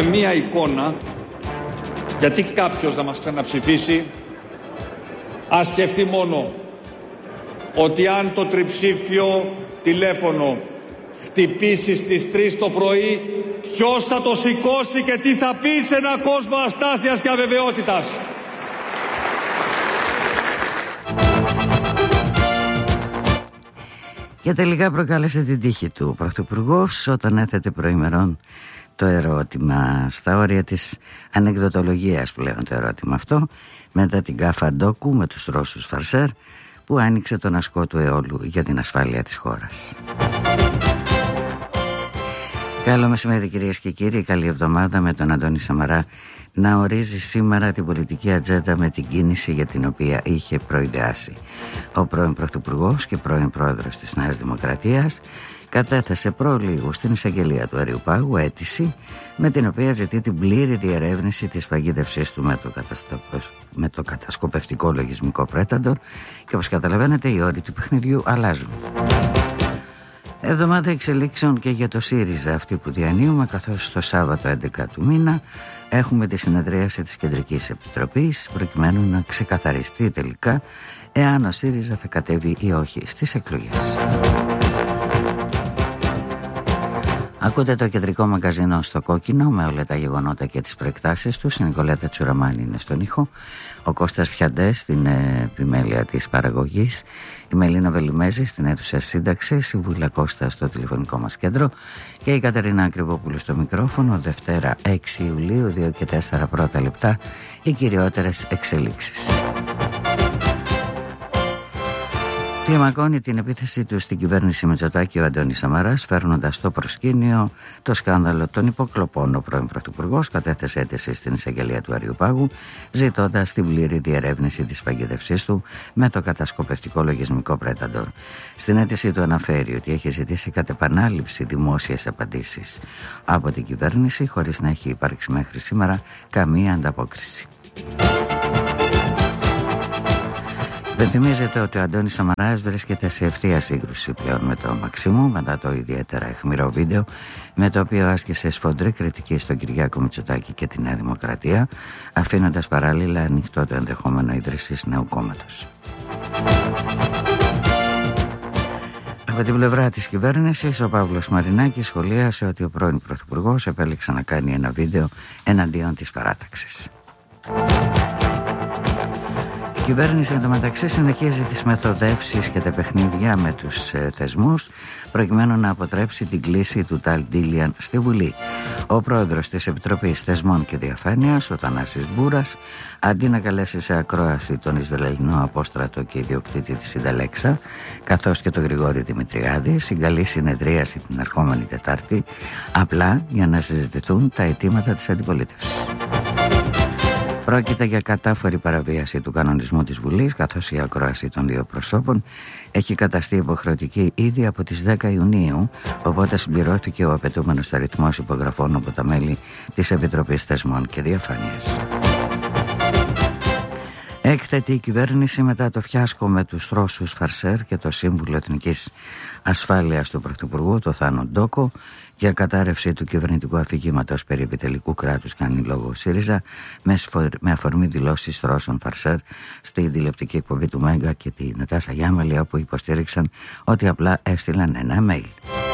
Μία εικόνα, γιατί κάποιος να μας ξαναψηφίσει, ας σκεφτεί μόνο ότι αν το τριψήφιο τηλέφωνο χτυπήσει στις 3 το πρωί, ποιος θα το σηκώσει και τι θα πει σε έναν κόσμο αστάθειας και αβεβαιότητας. Και τελικά προκάλεσε την τύχη του Πρωθυπουργός όταν έθετε προημερών το ερώτημα, στα όρια της ανεκδοτολογίας πλέον το ερώτημα αυτό, μετά την γκάφα ντόκου με τους Ρώσους φαρσέρ που άνοιξε τον ασκό του αιώλου για την ασφάλεια της χώρας. Καλό μεσημέρι κυρίες και κύριοι, καλή εβδομάδα με τον Αντώνη Σαμαρά να ορίζει σήμερα την πολιτική ατζέντα με την κίνηση για την οποία είχε προειδεάσει. Ο πρώην Πρωθυπουργός και πρώην Πρόεδρος της Νέας Δημοκρατίας κατέθεσε προλίγου στην εισαγγελία του Αριουπάγου αίτηση με την οποία ζητεί την πλήρη διερεύνηση της παγίδευσής του με το κατασκοπευτικό λογισμικό Πρέταντορ και όπως καταλαβαίνετε οι όροι του παιχνιδιού αλλάζουν. Εβδομάδα εξελίξεων και για το ΣΥΡΙΖΑ αυτή που διανύουμε, καθώς το Σάββατο 11 του μήνα έχουμε τη συνεδρίαση της Κεντρικής Επιτροπής προκειμένου να ξεκαθαριστεί τελικά εάν ο ΣΥΡΙΖΑ θα κατέβει ή όχι στις εκλογές. Ακούτε το κεντρικό μαγκαζίνο στο κόκκινο με όλα τα γεγονότα και τις προεκτάσεις τους. Η Νικολέτα Τσουραμάνη είναι στον ήχο, ο Κώστας Πιαντές στην επιμέλεια της παραγωγής, η Μελίνα Βελιμέζη στην αίθουσα σύνταξης, η Βούλα Κώστα στο τηλεφωνικό μας κέντρο και η Κατερίνα Ακριβόπουλου στο μικρόφωνο. Δευτέρα 6 Ιουλίου, 2 και 4 πρώτα λεπτά, οι κυριότερες εξελίξεις. Κλιμακώνει την επίθεση του στην κυβέρνηση Μητσοτάκη ο Αντώνης Σαμαράς, φέρνοντας στο προσκήνιο το σκάνδαλο των υποκλοπών. Ο πρώην Πρωθυπουργός κατέθεσε αίτηση στην εισαγγελία του Αριουπάγου, ζητώντας την πλήρη διερεύνηση της παγίδευσής του με το κατασκοπευτικό λογισμικό Πρέταντορ. Στην αίτηση του αναφέρει ότι έχει ζητήσει κατ' επανάληψη δημόσιες απαντήσεις από την κυβέρνηση, χωρίς να έχει υπάρξει μέχρι σήμερα καμία ανταπόκριση. Υπενθυμίζεται ότι ο Αντώνης Σαμαράς βρίσκεται σε ευθεία σύγκρουση πλέον με το Μαξίμου μετά το ιδιαίτερα αιχμηρό βίντεο με το οποίο άσκησε σφοδρή κριτική στον Κυριάκο Μητσοτάκη και τη Νέα Δημοκρατία, αφήνοντας παράλληλα ανοιχτό το ενδεχόμενο ίδρυσης νέου κόμματος. Από την πλευρά της κυβέρνησης, ο Παύλος Μαρινάκης σχολίασε ότι ο πρώην Πρωθυπουργός επέλεξε να κάνει ένα βίντεο εναντίον της παράταξης. Η κυβέρνηση εντωμεταξύ συνεχίζει τις μεθοδεύσεις και τα παιχνίδια με τους θεσμούς προκειμένου να αποτρέψει την κλίση του Ταλ Ντίλιαν στη Βουλή. Ο πρόεδρος της Επιτροπής Θεσμών και Διαφάνειας, ο Θανάσης Μπούρας, αντί να καλέσει σε ακρόαση τον Ισραηλινό απόστρατο και ιδιοκτήτη της Συνταλέξα, καθώς και τον Γρηγόρη Δημητριάδη, συγκαλεί συνεδρίαση την ερχόμενη Τετάρτη, απλά για να συζητηθούν τα αιτήματα της αντιπολίτευσης. Πρόκειται για κατάφορη παραβίαση του κανονισμού της Βουλής, καθώς η ακρόαση των δύο προσώπων έχει καταστεί υποχρεωτική ήδη από τις 10 Ιουνίου, οπότε συμπληρώθηκε ο απαιτούμενος αριθμός υπογραφών από τα μέλη της Επιτροπής Θεσμών και Διαφάνειας. Έκθετη η κυβέρνηση μετά το φιάσκο με τους Ρώσους φαρσέρ και το Σύμβουλο Εθνικής Ασφάλειας του Πρωθυπουργού, το Θάνο Ντόκο, για κατάρρευση του κυβερνητικού αφηγήματος περί επιτελικού κράτους, κάνει λόγο ΣΥΡΙΖΑ, με αφορμή δηλώσεις Ρώσων φαρσέρ στη τηλεοπτική εκπομπή του Μέγκα και τη Νατάσα Γιάμαλη, όπου υποστήριξαν ότι απλά έστειλαν ένα mail.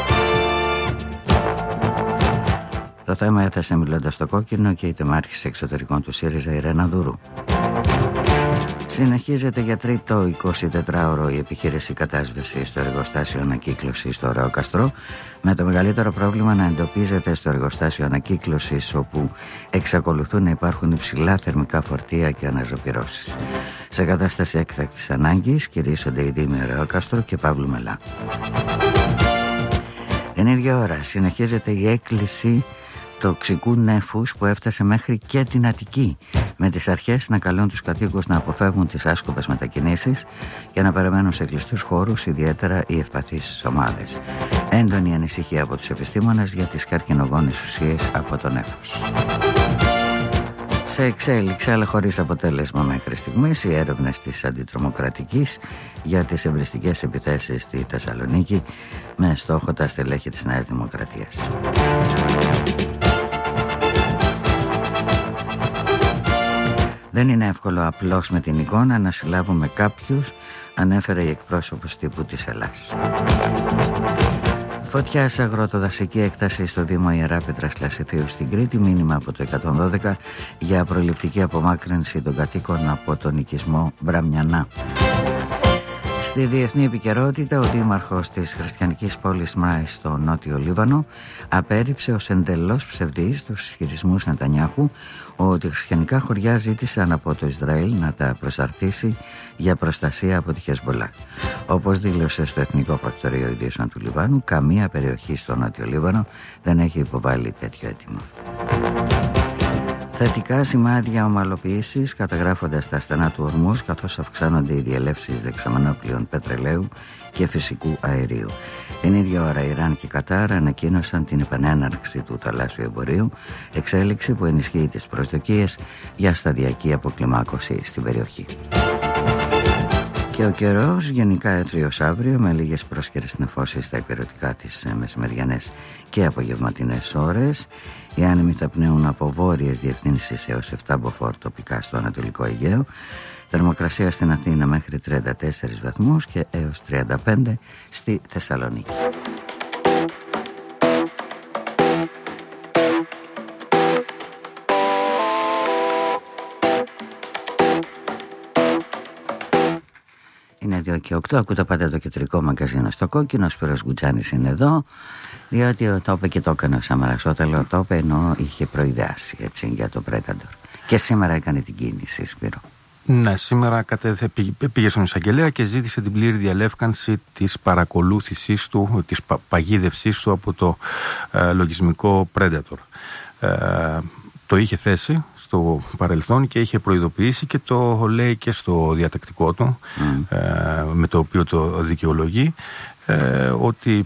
Το θέμα έθεσε μιλώντας στο κόκκινο και η τεμάρχης εξωτερικών του ΣΥΡΙΖΑ, η Ρένα Δουρού. Συνεχίζεται για τρίτο 24ωρο η επιχείρηση κατάσβεσης στο εργοστάσιο ανακύκλωσης στο Ωραίο Καστρό, με το μεγαλύτερο πρόβλημα να εντοπίζεται στο εργοστάσιο ανακύκλωσης, όπου εξακολουθούν να υπάρχουν υψηλά θερμικά φορτία και αναζωπυρώσεις. Σε κατάσταση έκτακτης ανάγκης κηρύσσονται οι Δήμοι Ωραίο Καστρό και Παύλου Μελά. Την ίδια ώρα συνεχίζεται η έκκληση τοξικού νέφους που έφτασε μέχρι και την Αττική, με τις αρχές να καλούν τους κατοίκους να αποφεύγουν τις άσκοπες μετακινήσεις και να περιμένουν σε κλειστούς χώρους, ιδιαίτερα οι ευπαθείς ομάδες. Έντονη ανησυχία από τους επιστήμονες για τις καρκινογόνες ουσίες από το νέφος. Σε εξέλιξη, αλλά χωρίς αποτέλεσμα μέχρι στιγμής, οι έρευνες της αντιτρομοκρατικής για τις εμπριστικές επιθέσεις στη Θεσσαλονίκη με στόχο τα στελέχη της Νέας Δημοκρατίας. Δεν είναι εύκολο απλώς με την εικόνα να συλλάβουμε κάποιους, ανέφερε η εκπρόσωπος τύπου της Ελλάς. Φωτιά σε αγροτοδασική έκταση στο Δήμο Ιεράπετρας Λασιθίου στην Κρήτη, μήνυμα από το 112 για προληπτική απομάκρυνση των κατοίκων από τον οικισμό Μπραμιανά. Στη διεθνή επικαιρότητα, ο δήμαρχος της χριστιανικής πόλης Μράη στο Νότιο Λίβανο απέρριψε ως εντελώς ψευδείς τους ισχυρισμούς Νετανιάχου ότι χριστιανικά χωριά ζήτησαν από το Ισραήλ να τα προσαρτήσει για προστασία από τη Χεσμπολά. Όπως δήλωσε στο Εθνικό Πρακτορείο Ειδήσεων του Λιβάνου, καμία περιοχή στο Νότιο Λίβανο δεν έχει υποβάλει τέτοιο αίτημα. Θετικά σημάδια ομαλοποίησης καταγράφονται στα στενά του Ορμούς, καθώς αυξάνονται οι διελεύσεις δεξαμενόπλοιων πετρελαίου και φυσικού αερίου. Την ίδια ώρα Ιράν και Κατάρ ανακοίνωσαν την επανέναρξη του θαλάσσιου εμπορίου, εξέλιξη που ενισχύει τις προσδοκίες για σταδιακή αποκλιμάκωση στην περιοχή. Και ο καιρός γενικά έτριος αύριο, με λίγες πρόσχερες νεφώσεις στα υπηρετικά τις μεσημεριανές και απογευματινές ώρες. Οι άνεμοι θα πνέουν από βόρειες διευθύνσεις έως 7 μποφόρ τοπικά στο Ανατολικό Αιγαίο. Θερμοκρασία στην Αθήνα μέχρι 34 βαθμούς και έως 35 στη Θεσσαλονίκη. Είναι 2 και 8, ακούτε πάντα το κεντρικό μαγκαζίνο στο Κόκκινο. Ο Σπύρος Γκουτζάνης είναι εδώ, διότι το είπε και το έκανε ο Σαμαράς. Όταν λέω το είπε, ενώ είχε προειδεάσει έτσι, για το Predator. Και σήμερα έκανε την κίνηση, Σπύρο. Ναι, σήμερα πήγε στον εισαγγελέα και ζήτησε την πλήρη διαλεύκανση της παρακολούθησης του, της παγίδευσής του από το λογισμικό Predator. Το είχε θέσει στο παρελθόν και είχε προειδοποιήσει και το λέει και στο διατακτικό του, με το οποίο το δικαιολογεί, ότι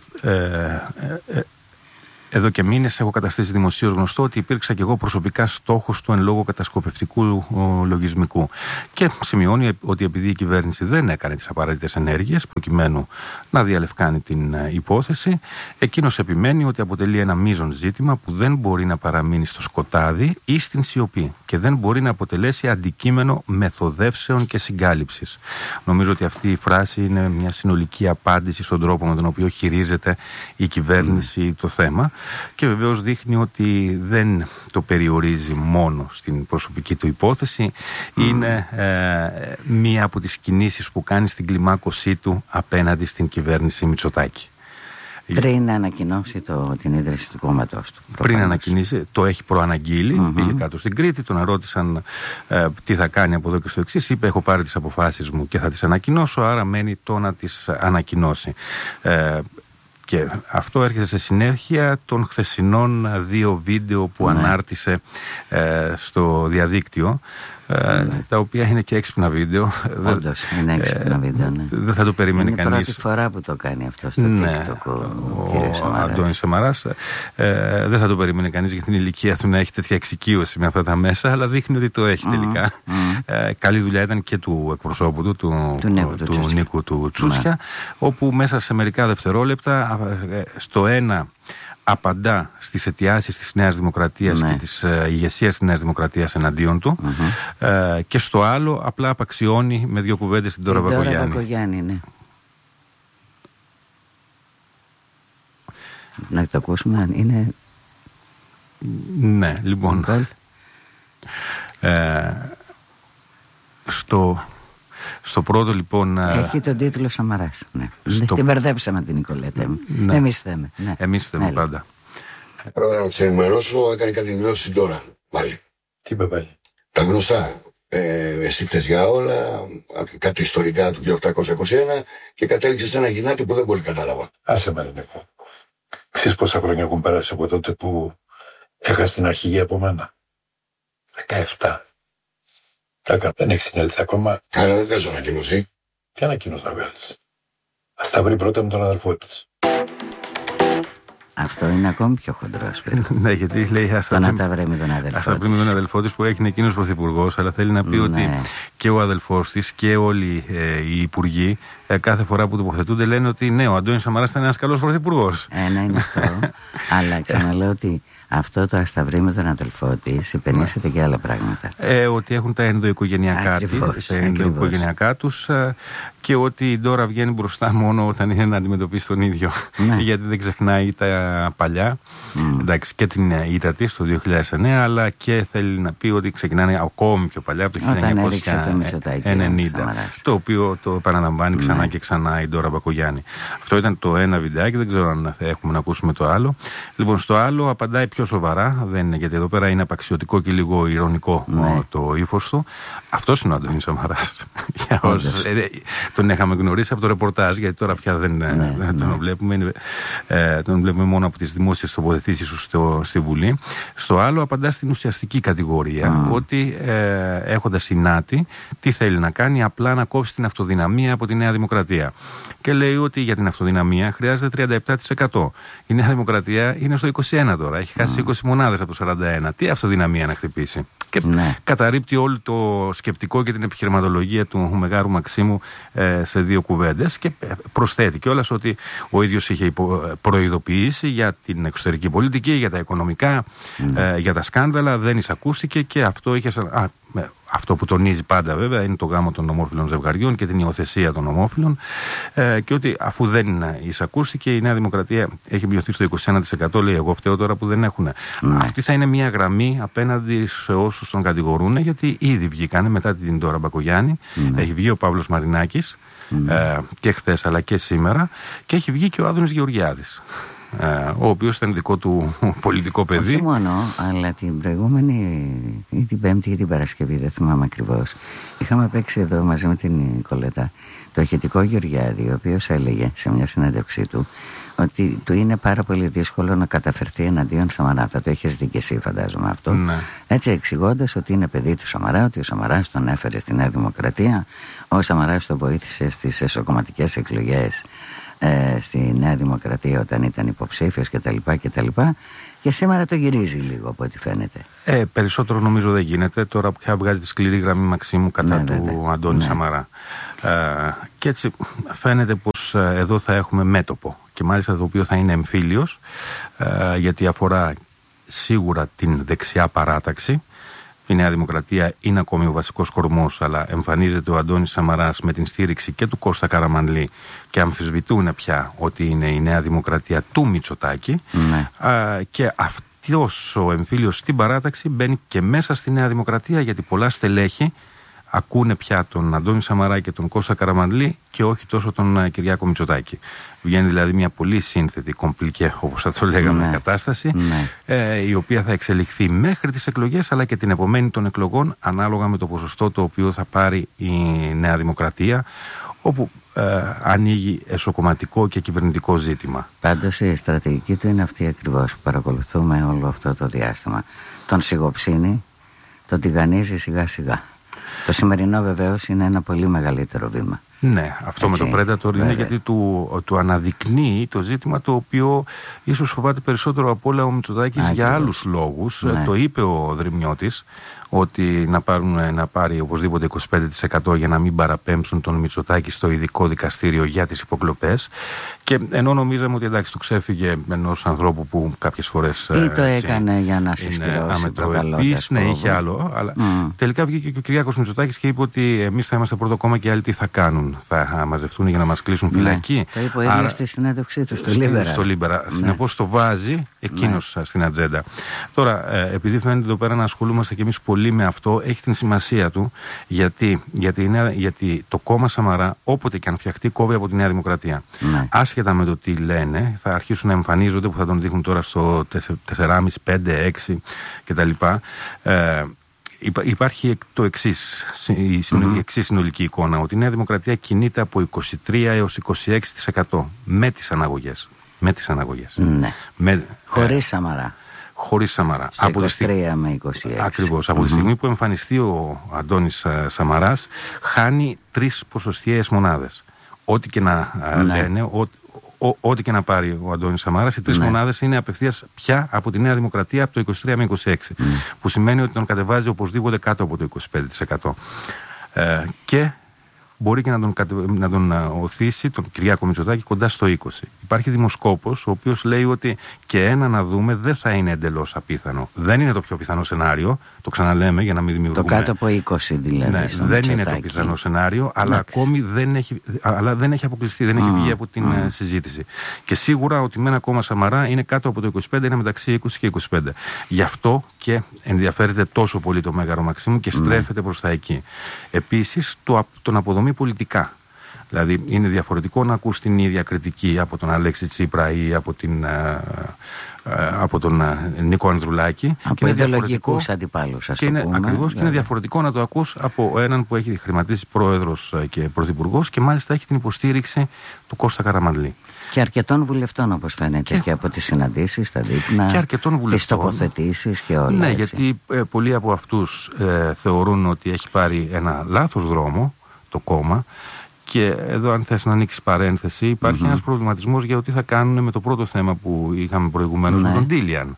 εδώ και μήνες έχω καταστήσει δημοσίως γνωστό ότι υπήρξα και εγώ προσωπικά στόχος του εν λόγω κατασκοπευτικού λογισμικού. Και σημειώνει ότι επειδή η κυβέρνηση δεν έκανε τις απαραίτητες ενέργειες προκειμένου να διαλευκάνει την υπόθεση, εκείνος επιμένει ότι αποτελεί ένα μείζον ζήτημα που δεν μπορεί να παραμείνει στο σκοτάδι ή στην σιωπή και δεν μπορεί να αποτελέσει αντικείμενο μεθοδεύσεων και συγκάλυψης. Νομίζω ότι αυτή η φράση είναι μια συνολική απάντηση στον τρόπο με τον οποίο χειρίζεται η κυβέρνηση το θέμα. Και βεβαίως δείχνει ότι δεν το περιορίζει μόνο στην προσωπική του υπόθεση. Είναι μία από τις κινήσεις που κάνει στην κλιμάκωσή του απέναντι στην κυβέρνηση Μητσοτάκη. Πριν ανακοινώσει την ίδρυση του κόμματος του. Πριν ανακοινήσει, το έχει προαναγγείλει, πήγε κάτω στην Κρήτη, τον ερώτησαν τι θα κάνει από εδώ και στο εξής. Είπε: έχω πάρει τις αποφάσεις μου και θα τις ανακοινώσω, άρα μένει το να τις ανακοινώσει. Και αυτό έρχεται σε συνέχεια των χθεσινών 2 βίντεο που ανάρτησε στο διαδίκτυο, τα οποία είναι και έξυπνα βίντεο. Όντως, είναι έξυπνα βίντεο, ναι. Δεν θα το περίμενε κανείς. Είναι η πρώτη φορά που το κάνει αυτό στο TikTok ο Αντώνης Σαμαράς. Δεν θα το περίμενε κανείς για την ηλικία του να έχει τέτοια εξοικείωση με αυτά τα μέσα, αλλά δείχνει ότι το έχει τελικά. Καλή δουλειά ήταν και του εκπροσώπου του Νίκου του Τσούσια, όπου μέσα σε μερικά δευτερόλεπτα στο ένα απαντά στις αιτιάσεις της Νέας Δημοκρατίας και της ηγεσίας της Νέας Δημοκρατίας εναντίον του, και στο άλλο απλά απαξιώνει με 2 κουβέντες την Ντόρα Μπακογιάννη. Ναι. Να το ακούσουμε αν είναι. Ναι, λοιπόν, στο πρώτο λοιπόν. Έχει τον τίτλο Σαμαράς. Ναι. Την μπερδέψαμε την Νικολέτα. Ναι. Εμείς θέμε. Ναι. Εμείς θέμε πάντα. Πρόεδρε, να σε ενημερώσω, έκανε κάτι δηλώσεις τώρα. Πάλι. Τι είπε πάλι? Τα γνωστά. Εσύ φταίς για όλα, κάτι ιστορικά του 1821 και κατέληξε σε ένα γυνάτι που δεν πολύ κατάλαβα. Άσε με, Νίκο. Ξέρεις πόσα χρόνια έχουν περάσει από τότε που έχασε την αρχηγή από μένα? 17. Δεν έχει συνέλθει ακόμα. Αλλά δεν θες ανακοίνωση. Τι ανακοίνωση να βγάλεις? Ας τα βρει πρώτα με τον αδελφό της. Αυτό είναι ακόμη πιο χοντρό. Ναι, γιατί λέει να τα βρει με τον αδελφό της. Ας τα βρει με τον αδελφό της που έγινε εκείνος πρωθυπουργός, αλλά θέλει να πει ότι και ο αδελφός της και όλοι οι υπουργοί κάθε φορά που τοποθετούνται λένε ότι ναι, ο Αντώνης Σαμαράς ήταν ένας καλός πρωθυπουργός. Ναι, είναι αυτό. Αλλά ξαναλέω ότι Αυτό το ασταυρί με τον αδελφό της υπενήσεται και άλλα πράγματα. Ότι έχουν τα ενδοοικογενειακά τους και ότι η Ντόρα βγαίνει μπροστά μόνο όταν είναι να αντιμετωπίσει τον ίδιο. Ναι. Γιατί δεν ξεχνάει τα παλιά. Εντάξει, και την ήττα της το 2009, αλλά και θέλει να πει ότι ξεκινάνε ακόμη πιο παλιά από το 1990. Το οποίο το επαναλαμβάνει ξανά και ξανά η Ντόρα Μπακογιάννη. Αυτό ήταν το ένα βιντεάκι, δεν ξέρω αν θα έχουμε να ακούσουμε το άλλο. Λοιπόν, στο άλλο απαντάει πιο σοβαρά, δεν είναι, γιατί εδώ πέρα είναι απαξιωτικό και λίγο ηρωνικό το ύφος του. Αυτός είναι ο Αντώνης Σαμαράς. Τον είχαμε γνωρίσει από το ρεπορτάζ, γιατί τώρα πια δεν τον βλέπουμε. Τον βλέπουμε μόνο από τις δημόσιες τοποθετήσεις του στη Βουλή. Στο άλλο απαντά στην ουσιαστική κατηγορία, ότι έχοντας συνάτη, τι θέλει να κάνει, απλά να κόψει την αυτοδυναμία από τη Νέα Δημοκρατία. Και λέει ότι για την αυτοδυναμία χρειάζεται 37%. Η Νέα Δημοκρατία είναι στο 21% τώρα. Έχει χάσει 20 μονάδες από το 41%. Τι αυτοδυναμία να χτυπήσει. Και καταρρίπτει όλο το σκεπτικό και την επιχειρηματολογία του Μεγάρου Μαξίμου σε δύο κουβέντες και προσθέτει κιόλας ότι ο ίδιος είχε προειδοποιήσει για την εξωτερική πολιτική, για τα οικονομικά, για τα σκάνδαλα, δεν εισακούστηκε και αυτό είχε αυτό που τονίζει πάντα βέβαια είναι το γάμο των ομόφυλων ζευγαριών και την υιοθεσία των ομόφυλων και ότι αφού δεν εισακούστηκε η Νέα Δημοκρατία έχει μειωθεί στο 21%, λέει εγώ φταίω τώρα που δεν έχουν. Αυτή θα είναι μια γραμμή απέναντι σε όσους τον κατηγορούν, γιατί ήδη βγήκανε μετά την Ντόρα Μπακογιάννη, έχει βγει ο Παύλος Μαρινάκης και χθες αλλά και σήμερα και έχει βγει και ο Άδωνης Γεωργιάδης, ο οποίος ήταν δικό του πολιτικό παιδί. Όχι μόνο, αλλά την προηγούμενη ή την Πέμπτη ή την Παρασκευή, δεν θυμάμαι ακριβώς, είχαμε παίξει εδώ μαζί με την Νικολέτα το ηχητικό Γεωργιάδη, ο οποίος έλεγε σε μια συνέντευξή του ότι του είναι πάρα πολύ δύσκολο να καταφερθεί εναντίον Σαμαρά. Θα το έχεις δει και εσύ, φαντάζομαι αυτό. Έτσι, εξηγώντας ότι είναι παιδί του Σαμαρά, ότι ο Σαμαράς τον έφερε στη Νέα Δημοκρατία, ο Σαμαράς τον βοήθησε στις εσωκομματικές εκλογές στη Νέα Δημοκρατία όταν ήταν υποψήφιος κτλ. Και σήμερα το γυρίζει λίγο από ό,τι φαίνεται. Περισσότερο νομίζω δεν γίνεται. Τώρα πια βγάζει τη σκληρή γραμμή Μαξίμου κατά του Αντώνη Σαμαρά. Και έτσι φαίνεται πως εδώ θα έχουμε μέτωπο και μάλιστα το οποίο θα είναι εμφύλιος, γιατί αφορά σίγουρα την δεξιά παράταξη. Η Νέα Δημοκρατία είναι ακόμη ο βασικός κορμός, αλλά εμφανίζεται ο Αντώνης Σαμαράς με την στήριξη και του Κώστα Καραμανλή και αμφισβητούν πια ότι είναι η Νέα Δημοκρατία του Μητσοτάκη. Και αυτός ο εμφύλιος στην παράταξη μπαίνει και μέσα στη Νέα Δημοκρατία, γιατί πολλά στελέχη ακούνε πια τον Αντώνη Σαμαρά και τον Κώστα Καραμανλή και όχι τόσο τον Κυριάκο Μητσοτάκη. Βγαίνει δηλαδή μια πολύ σύνθετη, κομπλικέ, όπως θα το λέγαμε, κατάσταση, η οποία θα εξελιχθεί μέχρι τις εκλογές, αλλά και την επομένη των εκλογών, ανάλογα με το ποσοστό το οποίο θα πάρει η Νέα Δημοκρατία, όπου ανοίγει εσωκομματικό και κυβερνητικό ζήτημα. Πάντως η στρατηγική του είναι αυτή ακριβώς που παρακολουθούμε όλο αυτό το διάστημα. Τον σιγοψύνει, τον τηγανίζει σιγά σιγά. Το σημερινό βεβαίως είναι ένα πολύ μεγαλύτερο βήμα. Ναι, αυτό έτσι, με το Predator είναι γιατί του αναδεικνύει το ζήτημα το οποίο ίσως φοβάται περισσότερο από όλα ο Μητσοτάκης για άλλους λόγους. Το είπε ο Δρυμιώτης ότι να πάρει οπωσδήποτε 25% για να μην παραπέμψουν τον Μητσοτάκη στο ειδικό δικαστήριο για τις υποκλοπές. Και ενώ νομίζαμε ότι εντάξει, του ξέφυγε ενός ανθρώπου που κάποιες φορές ή το έκανε για να συσπηρώσει προκαλώντας. Ναι, είχε άλλο. Αλλά τελικά βγήκε και ο Κυριάκος Μητσοτάκης και είπε ότι εμείς θα είμαστε πρώτο κόμμα και άλλοι τι θα κάνουν. Θα μαζευτούν για να μας κλείσουν φυλακή. Το είπε ο ίδιος στη συνέντευξή του στο Λίμπερα. Συνεπώς το βάζει εκείνος στην ατζέντα. Τώρα, επειδή φαίνεται εδώ πέρα να ασχολούμαστε κι εμείς πολύ με αυτό, έχει την σημασία του γιατί το κόμμα Σαμαρά, όποτε και αν φτιαχτεί, κόβει από τη Νέα Δημοκρατία. Άσχετα με το τι λένε, θα αρχίσουν να εμφανίζονται, που θα τον δείχνουν τώρα στο 4,5, 5, 6 κτλ. Υπάρχει το εξής, η εξής συνολική εικόνα, ότι η Νέα Δημοκρατία κινείται από 23 έως 26% με τις αναγωγές. Χωρίς Σαμαρά. Χωρίς Σαμαρά. Από 23 με 26. Ακριβώς. Από τη στιγμή που εμφανιστεί ο Αντώνης Σαμαράς, χάνει 3 ποσοστιαίες μονάδες. Ό,τι και να λένε, ό,τι και να πάρει ο Αντώνης Σαμάρας, οι 3 μονάδες είναι απευθείας πια από τη Νέα Δημοκρατία από το 23 με 26. Που σημαίνει ότι τον κατεβάζει οπωσδήποτε κάτω από το 25%. Και μπορεί και να τον οθήσει τον Κυριάκο Μητσοτάκη κοντά στο 20. Υπάρχει δημοσκόπος ο οποίος λέει ότι και ένα να δούμε δεν θα είναι εντελώς απίθανο. Δεν είναι το πιο πιθανό σενάριο, το ξαναλέμε για να μην δημιουργούμε. Το κάτω από 20 δηλαδή. Ναι, δεν είναι το πιθανό σενάριο, αλλά ακόμη δεν έχει αποκλειστεί, δεν έχει βγει από την συζήτηση. Και σίγουρα ότι με ένα κόμμα Σαμαρά είναι κάτω από το 25, είναι μεταξύ 20 και 25. Γι' αυτό και ενδιαφέρεται τόσο πολύ το Μέγαρο Μαξίμου και στρέφεται προς τα εκεί. Επίσης, τον αποδομεί πολιτικά. Δηλαδή, είναι διαφορετικό να ακούς την ίδια κριτική από τον Αλέξη Τσίπρα ή από τον Νίκο Ανδρουλάκη. Από ιδεολογικούς αντιπάλους, ας το πούμε. Ακριβώς, και είναι διαφορετικό να το ακούς από έναν που έχει χρηματίσει πρόεδρος και πρωθυπουργός και μάλιστα έχει την υποστήριξη του Κώστα Καραμανλή. Και αρκετών βουλευτών, όπως φαίνεται, και από τις συναντήσεις, τα δείπνα, τις τοποθετήσεις και όλα. Ναι, έτσι. γιατί πολλοί από αυτούς θεωρούν ότι έχει πάρει ένα λάθος δρόμο το κόμμα. Και εδώ, αν θες να ανοίξεις παρένθεση, υπάρχει ένας προβληματισμός για το τι θα κάνουν με το πρώτο θέμα που είχαμε προηγουμένως με τον Ντίλιαν.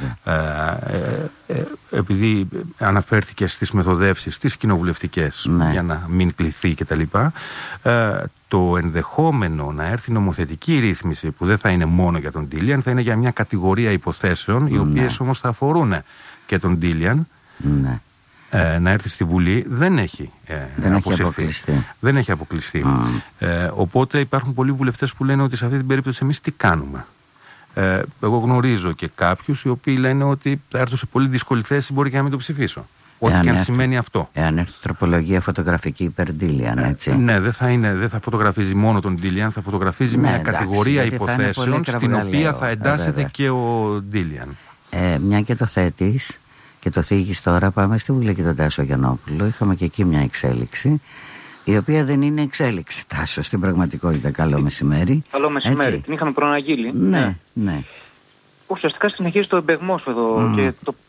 Επειδή αναφέρθηκε στις μεθοδεύσεις, τις κοινοβουλευτικές, για να μην κληθεί κτλ. Το ενδεχόμενο να έρθει νομοθετική ρύθμιση που δεν θα είναι μόνο για τον Ντίλιαν, θα είναι για μια κατηγορία υποθέσεων, οι οποίες όμως θα αφορούν και τον Ντίλιαν. Να έρθει στη Βουλή δεν έχει αποκλειστεί. Δεν έχει αποκλειστεί. Οπότε υπάρχουν πολλοί βουλευτές που λένε ότι σε αυτή την περίπτωση εμείς τι κάνουμε. Εγώ γνωρίζω και κάποιους οι οποίοι λένε ότι θα έρθω σε πολύ δύσκολη θέση, μπορεί και να μην το ψηφίσω. Ό,τι και αν σημαίνει αυτό. Εάν έρθει τροπολογία φωτογραφική υπέρ Ντίλιαν, έτσι. Ναι, δεν θα φωτογραφίζει μόνο τον Ντίλιαν, θα φωτογραφίζει μια κατηγορία υποθέσεων στην οποία θα εντάσσεται και ο Ντίλιαν. Μια και το θέτεις και το θίγεις τώρα, πάμε στη Βουλή και τον Τάσο Γιαννόπουλο. Είχαμε και εκεί μια εξέλιξη, η οποία δεν είναι εξέλιξη, Τάσο, στην πραγματικότητα. Καλό μεσημέρι. Καλό μεσημέρι. Έτσι. Την είχαμε προαναγγείλει. Ναι. Ουσιαστικά συνεχίζει το εμπεγμός εδώ και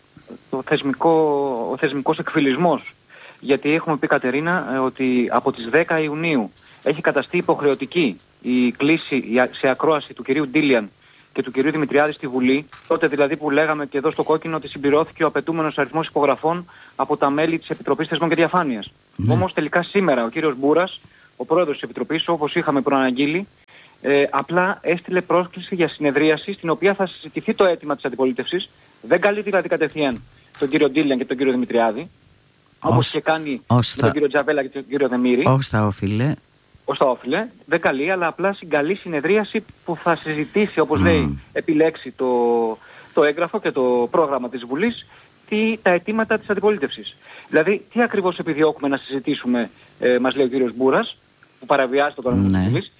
ο θεσμικός εκφυλισμός. Γιατί έχουμε πει, Κατερίνα, ότι από τις 10 Ιουνίου έχει καταστεί υποχρεωτική η κλήση σε ακρόαση του κυρίου Ντίλιαν και του κυρίου Δημητριάδη στη Βουλή, τότε δηλαδή που λέγαμε και εδώ στο κόκκινο ότι συμπληρώθηκε ο απαιτούμενος αριθμός υπογραφών από τα μέλη της Επιτροπής Θεσμών και Διαφάνειας. Όμως τελικά σήμερα ο κύριος Μπούρας, ο πρόεδρος της Επιτροπής, όπως είχαμε προαναγγείλει, απλά έστειλε πρόσκληση για συνεδρίαση στην οποία θα συζητηθεί το αίτημα της αντιπολίτευσης. Δεν καλεί δηλαδή κατευθείαν τον κύριο Ντίλιαν και τον κύριο Δημητριάδη, όπως και κάνει με τον κύριο Τζαβέλα και τον κύριο Δεμήρη. Ως τα όφιλε, δεν καλεί, αλλά απλά συγκαλεί συνεδρίαση που θα συζητήσει, όπως λέει, επιλέξει το έγγραφο και το πρόγραμμα της Βουλής, τα αιτήματα της αντιπολίτευσης. Δηλαδή, τι ακριβώς επιδιώκουμε να συζητήσουμε, μας λέει ο κύριος Μπούρας, που παραβιάζει τον κανονισμό της Βουλής,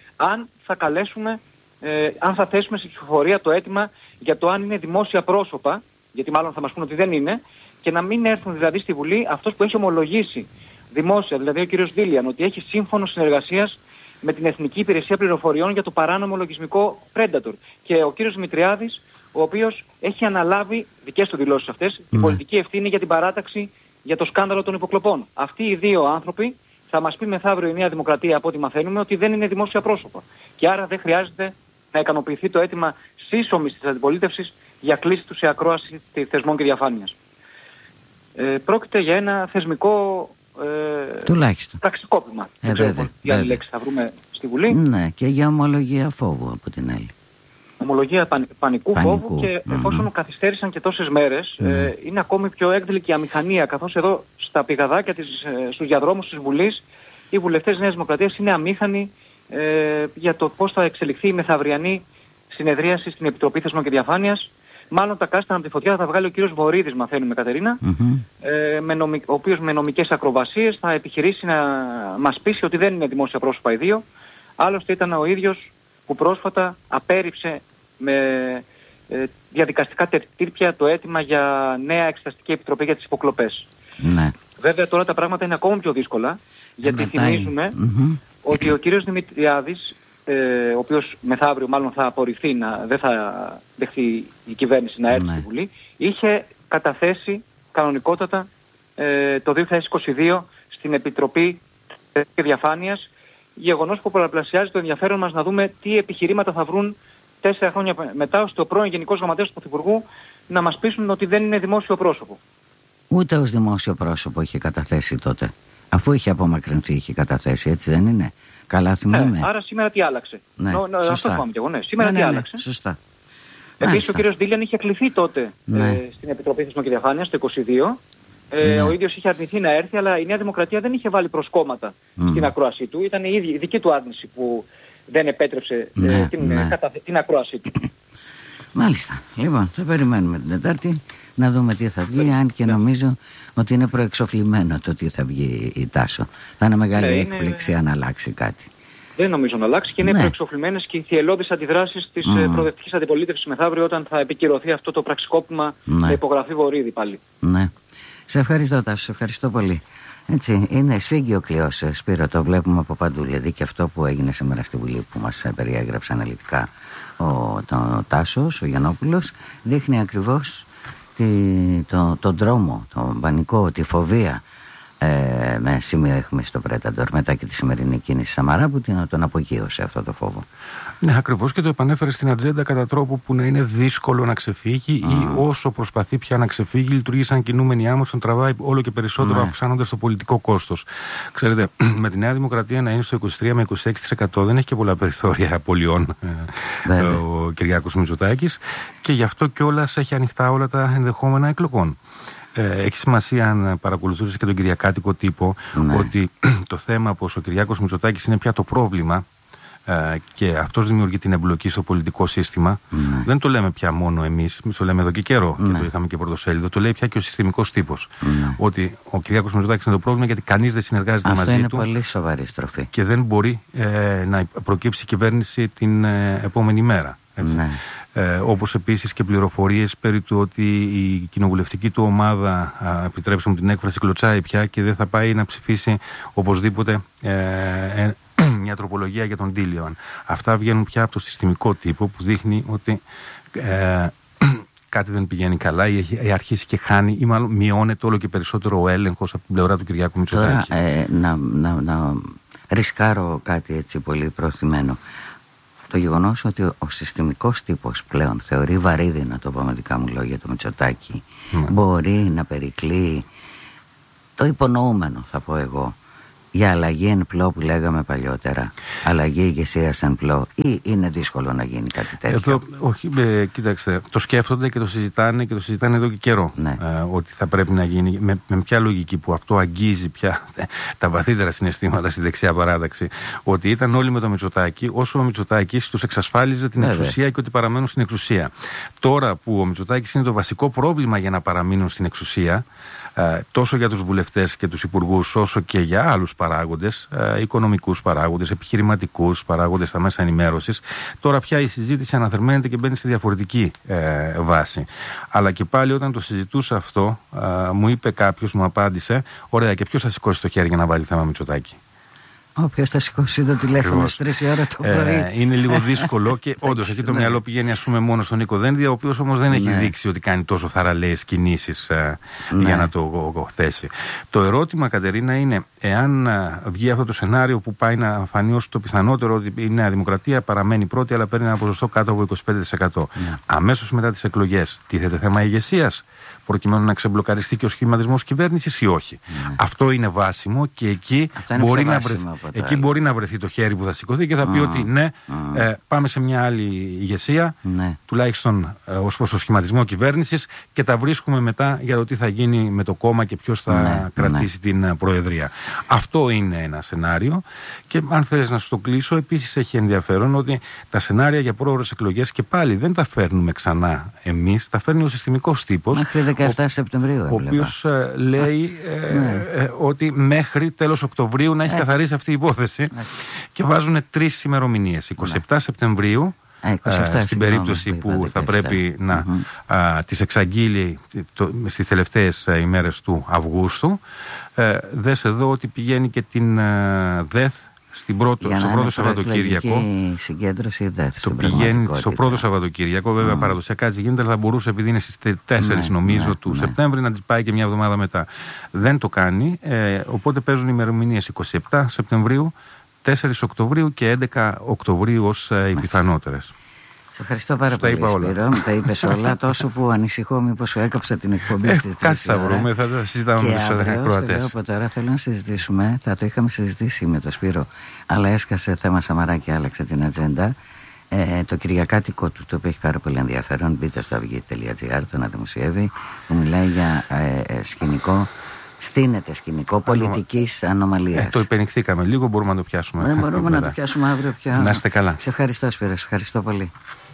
αν θα θέσουμε σε ψηφοφορία το αίτημα για το αν είναι δημόσια πρόσωπα, γιατί μάλλον θα μας πούνε ότι δεν είναι, και να μην έρθουν δηλαδή στη Βουλή αυτός που έχει ομολογήσει δημόσια, δηλαδή ο κύριος Ντίλιαν, ότι έχει σύμφωνο συνεργασίας με την Εθνική Υπηρεσία Πληροφοριών για το παράνομο λογισμικό Predator. Και ο κύριος Δημητριάδης, ο οποίος έχει αναλάβει, δικές του δηλώσεις αυτές, την πολιτική ευθύνη για την παράταξη για το σκάνδαλο των υποκλοπών. Αυτοί οι δύο άνθρωποι θα μας πει μεθαύριο η Νέα Δημοκρατία, από ό,τι μαθαίνουμε, ότι δεν είναι δημόσια πρόσωπα. Και άρα δεν χρειάζεται να ικανοποιηθεί το αίτημα σύσσωμης της αντιπολίτευσης για κλίση του σε ακρόαση θεσμών και διαφάνειας. Πρόκειται για ένα θεσμικό τουλάχιστον πραξικόπημα. Δεν ξέρω τι άλλη λέξη θα βρούμε στη Βουλή. Ναι, και για ομολογία φόβου από την άλλη. Ομολογία πανικού φόβου, και εφόσον καθυστέρησαν και τόσες μέρες, είναι ακόμη πιο έκδηλη η αμηχανία, καθώς εδώ στα πηγαδάκια στους διαδρόμους της Βουλής οι βουλευτές της Νέας Δημοκρατίας είναι αμήχανοι για το πώς θα εξελιχθεί η μεθαυριανή συνεδρίαση στην Επιτροπή Θεσμών και Διαφάνειας. Μάλλον τα κάστανα από τη φωτιά θα τα βγάλει ο κύριος Βορίδης, μαθαίνουμε, Κατερίνα, ο οποίος με νομικές ακροβασίες θα επιχειρήσει να μας πείσει ότι δεν είναι δημόσια πρόσωπα οι δύο. Άλλωστε ήταν ο ίδιος που πρόσφατα απέρριψε με διαδικαστικά τερτύπια το αίτημα για νέα εξεταστική επιτροπή για τις υποκλοπές. Ναι. Βέβαια τώρα τα πράγματα είναι ακόμα πιο δύσκολα, γιατί θυμίζουμε ότι ο κύριος Δημητριάδης, ο οποίος μεθαύριο μάλλον θα απορριφθεί, δεν θα δεχθεί η κυβέρνηση να έρθει στη Βουλή, είχε καταθέσει κανονικότατα το 2022 στην Επιτροπή Διαφάνειας, γεγονός που πολλαπλασιάζει το ενδιαφέρον μας να δούμε τι επιχειρήματα θα βρουν 4 χρόνια μετά, ώστε ο πρώην Γενικός Γραμματέας του Πρωθυπουργού να μας πείσουν ότι δεν είναι δημόσιο πρόσωπο. Ούτε ως δημόσιο πρόσωπο είχε καταθέσει τότε. Αφού είχε απομακρυνθεί, είχε καταθέσει, έτσι δεν είναι? Καλά θυμάμαι. Άρα σήμερα τι άλλαξε? Ναι, αυτό θυμάμαι και εγώ, ναι. Σήμερα τι άλλαξε? Σωστά. Επίσης ο κύριος Ντίλιαν είχε κληθεί τότε στην Επιτροπή Θεσμών και Διαφάνειας το 2022. Ο ίδιος είχε αρνηθεί να έρθει, αλλά η Νέα Δημοκρατία δεν είχε βάλει προσκόμματα στην ακρόασή του. Ήταν η δική του άρνηση που δεν επέτρεψε την ακρόασή του. Μάλιστα. Λοιπόν, θα περιμένουμε την Τετάρτη να δούμε τι θα βγει, αν και νομίζω ότι είναι προεξοφλημένο το τι θα βγει η Τάσο. Θα είναι μεγάλη έκπληξη αν αλλάξει κάτι. Δεν νομίζω να αλλάξει και είναι προεξοφλημένες και οι θυελλώδεις αντιδράσεις της προοδευτικής αντιπολίτευσης μεθαύριο, όταν θα επικυρωθεί αυτό το πραξικόπημα με υπογραφή Βορίδη πάλι. Ναι. Σε ευχαριστώ, Τάσο, σε ευχαριστώ πολύ. Έτσι, είναι σφίγγει ο κλειός, Σπύρο, το βλέπουμε από παντού. Δηλαδή και αυτό που έγινε σήμερα στη Βουλή που μας περιέγραψε αναλυτικά ο Τάσος, ο Γιαννόπουλος, δείχνει ακριβώς τον τρόμο, τον πανικό, τη φοβία με σημείο έχουμε στο Πρέταντορ μετά και τη σημερινή κίνηση Σαμαρά που τον απογείωσε αυτό το φόβο. Ναι, ακριβώς, και το επανέφερε στην ατζέντα κατά τρόπο που να είναι δύσκολο να ξεφύγει ή όσο προσπαθεί πια να ξεφύγει, λειτουργεί σαν κινούμενη άμμος, τον τραβάει όλο και περισσότερο, αυξάνοντας το πολιτικό κόστος. Ξέρετε, με τη Νέα Δημοκρατία να είναι στο 23 με 26% δεν έχει και πολλά περιθώρια απολειών ο Κυριάκος Μητσοτάκης, και γι' αυτό κιόλας έχει ανοιχτά όλα τα ενδεχόμενα εκλογών. Έχει σημασία, αν παρακολουθούσε και τον κυριακάτικο τύπο, ότι το θέμα πως ο Κυριάκος Μητσοτάκης είναι πια το πρόβλημα και αυτός δημιουργεί την εμπλοκή στο πολιτικό σύστημα. Δεν το λέμε πια μόνο εμείς, το λέμε εδώ και καιρό και το είχαμε και πρωτοσέλιδο. Το λέει πια και ο συστημικός τύπος. Ότι ο Κυριάκος Μητσοτάκης είναι το πρόβλημα γιατί κανείς δεν συνεργάζεται μαζί του. Αυτό είναι πολύ σοβαρή στροφή. Και δεν μπορεί να προκύψει κυβέρνηση την επόμενη μέρα. Όπως επίσης και πληροφορίες περί του ότι η κοινοβουλευτική του ομάδα, επιτρέψτε μου την έκφραση, κλωτσάει πια και δεν θα πάει να ψηφίσει οπωσδήποτε μια τροπολογία για τον Ντίλιαν. Αυτά βγαίνουν πια από το συστημικό τύπο που δείχνει ότι κάτι δεν πηγαίνει καλά ή έχει αρχίσει και χάνει ή μάλλον μειώνεται όλο και περισσότερο ο έλεγχος από την πλευρά του Κυριάκου Μητσοτάκη. Τώρα, να ρισκάρω κάτι έτσι πολύ προθυμένο. Το γεγονός ότι ο συστημικός τύπος πλέον θεωρεί βαρύδι, να το πω με δικά μου λόγια, το Μητσοτάκη, μπορεί να περικλεί το υπονοούμενο, θα πω εγώ, για αλλαγή εν πλώ που λέγαμε παλιότερα, αλλαγή ηγεσίας εν πλώ, ή είναι δύσκολο να γίνει κάτι τέτοιο? Εδώ, όχι, κοίταξε, το σκέφτονται και το συζητάνε εδώ και καιρό. Ότι θα πρέπει να γίνει. Με ποια λογική που αυτό αγγίζει πια τα βαθύτερα συναισθήματα στη δεξιά παράταξη, ότι ήταν όλοι με το Μητσοτάκη, όσο ο Μητσοτάκης τους εξασφάλιζε την εξουσία και ότι παραμένουν στην εξουσία. Τώρα που ο Μητσοτάκης είναι το βασικό πρόβλημα για να παραμείνουν στην εξουσία, τόσο για τους βουλευτές και τους υπουργούς όσο και για άλλους παράγοντες, οικονομικούς παράγοντες, επιχειρηματικούς παράγοντες στα μέσα ενημέρωσης, τώρα πια η συζήτηση αναθερμαίνεται και μπαίνει στη διαφορετική βάση. Αλλά και πάλι όταν το συζητούσα αυτό, μου είπε κάποιος, μου απάντησε, ωραία, και ποιος θα σηκώσει το χέρι για να βάλει θέμα Μητσοτάκη? Όποιος θα σηκώσει το τηλέφωνο στις 3 η ώρα το πρωί. Είναι λίγο δύσκολο και όντως εκεί το μυαλό πηγαίνει, ας πούμε, μόνο στον Νίκο Δένδια, ο οποίος όμως δεν έχει δείξει ότι κάνει τόσο θαραλέες κινήσεις για να το θέσει. Το ερώτημα, Κατερίνα, είναι εάν βγει αυτό το σενάριο που πάει να φανεί ως το πιθανότερο ότι η Νέα Δημοκρατία παραμένει πρώτη, αλλά παίρνει ένα ποσοστό κάτω από 25%. Αμέσως μετά τις εκλογές τίθεται θέμα ηγεσίας, προκειμένου να ξεμπλοκαριστεί και ο σχηματισμός κυβέρνησης ή όχι? Αυτό είναι βάσιμο και εκεί μπορεί να βρεθεί το χέρι που θα σηκωθεί και θα πει ότι πάμε σε μια άλλη ηγεσία, τουλάχιστον ως προς το σχηματισμό κυβέρνησης, και τα βρίσκουμε μετά για το τι θα γίνει με το κόμμα και ποιος θα κρατήσει την προεδρία. Αυτό είναι ένα σενάριο, και αν θέλεις να σου το κλείσω, επίσης έχει ενδιαφέρον ότι τα σενάρια για πρόωρες εκλογές και πάλι δεν τα φέρνουμε ξανά εμείς, τα φέρνει ο συστημικός τύπος. Μέχρι 17 Σεπτεμβρίου. Ο οποίος λέει ότι μέχρι τέλος Οκτωβρίου να έχει καθαρίσει αυτή η υπόθεση. Και βάζουν 3 ημερομηνίες. 27 Σεπτεμβρίου, στην περίπτωση που θα πρέπει να τις εξαγγείλει στις τελευταίες ημέρες του Αυγούστου. Δες εδώ ότι πηγαίνει και την ΔΕΘ στο πρώτο Σαββατοκύριακο. Συγκέντρωση ΔΕΘ. Το πηγαίνει στο πρώτο Σαββατοκύριακο. Βέβαια, παραδοσιακά έτσι γίνεται, αλλά θα μπορούσε, επειδή είναι στις 4 νομίζω του Σεπτέμβρη, να την πάει και μια εβδομάδα μετά. Δεν το κάνει. Οπότε παίζουν ημερομηνίες 27 Σεπτεμβρίου, 4 Οκτωβρίου και 11 Οκτωβρίου ως οι πιθανότερες. Σε ευχαριστώ πάρα πολύ, Σπύρο. Τα είπες όλα. Τόσο που ανησυχώ μήπως σου έκοψα την εκπομπή στις 3. Κάτι θα βρούμε, θα τα συζητάμε με τους ακροατές. Από τώρα θέλω να συζητήσουμε, θα το είχαμε συζητήσει με τον Σπύρο, αλλά έσκασε θέμα Σαμαράκη, άλλαξε την ατζέντα. Το κυριακάτικο του, το οποίο έχει πάρα πολύ ενδιαφέρον, μπείτε στο αυγή.gr, το να δημοσιεύει, που μιλάει για σκηνικό. Στείνεται σκηνικό πολιτικής ανομαλίας. Το υπενηχθήκαμε λίγο, μπορούμε να το πιάσουμε. Δεν μπορούμε να το πιάσουμε αύριο πια. Να είστε καλά. Σε ευχαριστώ, Σπύρο, σε ευχαριστώ πολύ.